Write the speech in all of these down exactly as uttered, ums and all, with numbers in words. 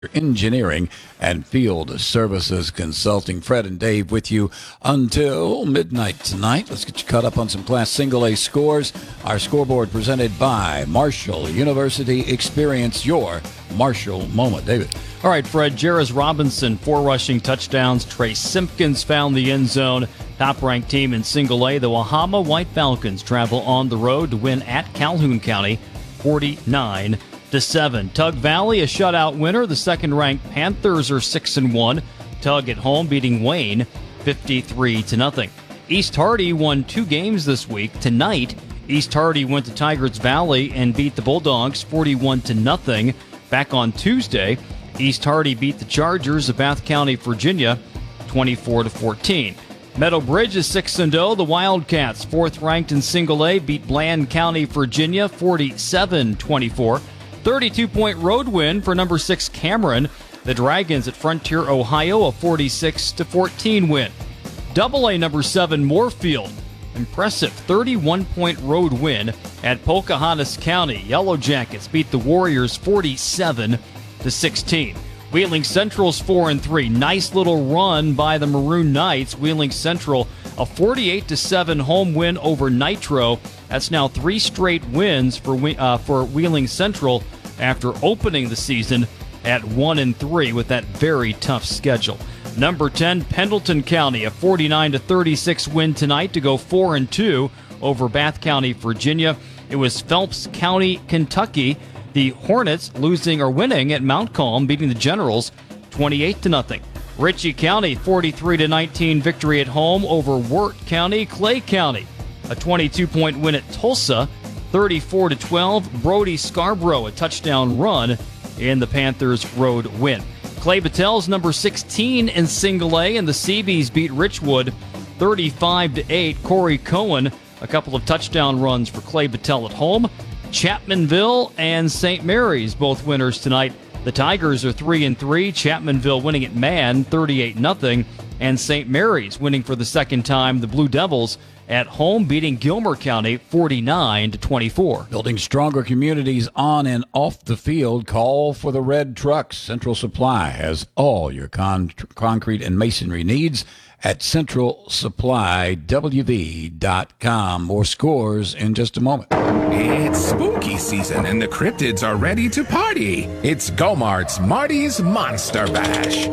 Engineering and Field Services Consulting. Fred and Dave with you until midnight tonight. Let's get you caught up on some Class Single A scores. Our scoreboard presented by Marshall University. Experience your Marshall moment. David. All right, Fred. Jarris Robinson, four rushing touchdowns. Trey Simpkins found the end zone. Top-ranked team in Single A, the Wahama White Falcons, travel on the road to win at Calhoun County, forty-nine to seven. Tug Valley, a shutout winner. The second-ranked Panthers are six and one. Tug at home beating Wayne fifty-three to nothing. East Hardy won two games this week. Tonight, East Hardy went to Tigers Valley and beat the Bulldogs forty-one to nothing. Back on Tuesday, East Hardy beat the Chargers of Bath County, Virginia, twenty-four to fourteen. Meadow Bridge is six and oh. The Wildcats, fourth ranked in Single A, beat Bland County, Virginia, forty-seven twenty-four. thirty-two point road win for number six Cameron. The Dragons at Frontier, Ohio, a forty-six to fourteen win. Double A number seven Moorfield, impressive thirty-one point road win at Pocahontas County. Yellow Jackets beat the Warriors forty-seven to sixteen. Wheeling Central's four and three. Nice little run by the Maroon Knights. Wheeling Central, a forty-eight to seven home win over Nitro. That's now three straight wins for uh, for Wheeling Central after opening the season at one and three with that very tough schedule. Number ten, Pendleton County, a forty-nine to thirty-six win tonight to go four and two over Bath County, Virginia. It was Phelps County, Kentucky. The Hornets losing or winning at Mount Calm, beating the Generals twenty-eight to nothing. Ritchie County, forty-three to nineteen victory at home over Wirt County. Clay County, a twenty-two point win at Tulsa, thirty-four to twelve. Brody Scarborough, a touchdown run in the Panthers' road win. Clay Battelle's number sixteen in Single A, and the Seabees beat Richwood thirty-five to eight. Corey Cohen, a couple of touchdown runs for Clay Battelle at home. Chapmanville and Saint Mary's, both winners tonight. The Tigers are three and three. Chapmanville winning at Man, thirty-eight nothing, and Saint Mary's winning for the second time. The Blue Devils at home beating Gilmer County forty-nine to twenty-four. Building stronger communities on and off the field. Call for the red trucks. Central Supply has all your con- concrete and masonry needs at central supply w v dot com. More scores in just a moment. It's spooky season and the cryptids are ready to party. It's Go-Mart's Marty's Monster Bash.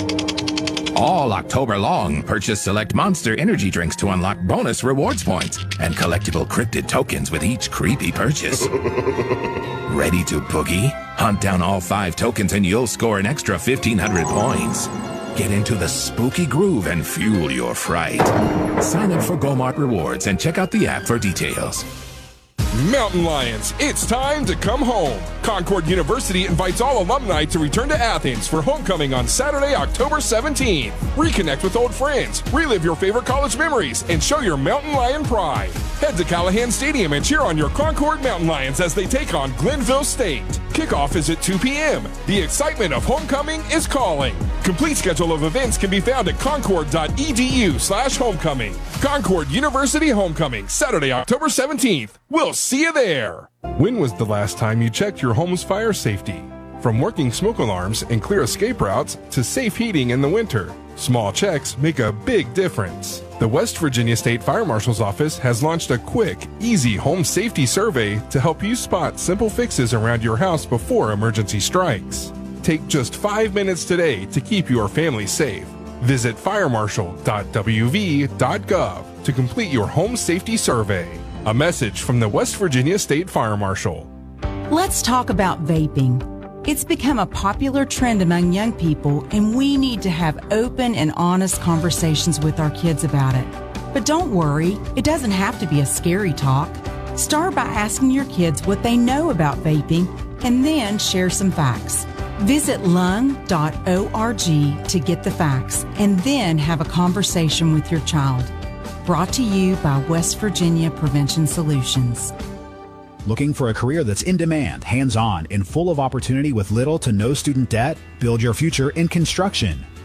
All October long, purchase select Monster energy drinks to unlock bonus rewards points and collectible cryptid tokens with each creepy purchase. Ready to boogie? Hunt down all five tokens and you'll score an extra fifteen hundred points. Get into the spooky groove and fuel your fright. Sign up for Go-Mart Rewards and check out the app for details. Mountain Lions, it's time to come home. Concord University invites all alumni to return to Athens for homecoming on Saturday, October seventeenth. Reconnect with old friends, relive your favorite college memories, and show your Mountain Lion pride. Head to Callahan Stadium and cheer on your Concord Mountain Lions as they take on Glenville State. Kickoff is at two p.m. The excitement of homecoming is calling. Complete schedule of events can be found at concord.edu slash homecoming. Concord University Homecoming, Saturday, October seventeenth. We'll see you there. When was the last time you checked your home's fire safety? From working smoke alarms and clear escape routes to safe heating in the winter, small checks make a big difference. The West Virginia State Fire Marshal's Office has launched a quick, easy home safety survey to help you spot simple fixes around your house before emergency strikes. Take just five minutes today to keep your family safe. Visit fire marshal dot w v dot gov to complete your home safety survey. A message from the West Virginia State Fire Marshal. Let's talk about vaping. It's become a popular trend among young people, and we need to have open and honest conversations with our kids about it. But don't worry, it doesn't have to be a scary talk. Start by asking your kids what they know about vaping, and then share some facts. Visit lung dot org to get the facts, and then have a conversation with your child. Brought to you by West Virginia Prevention Solutions. Looking for a career that's in demand, hands-on, and full of opportunity with little to no student debt? Build your future in construction.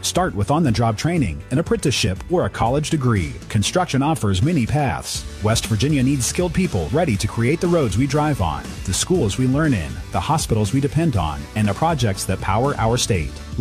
Start with on-the-job training, an apprenticeship, or a college degree. Construction offers many paths. West Virginia needs skilled people ready to create the roads we drive on, the schools we learn in, the hospitals we depend on, and the projects that power our state.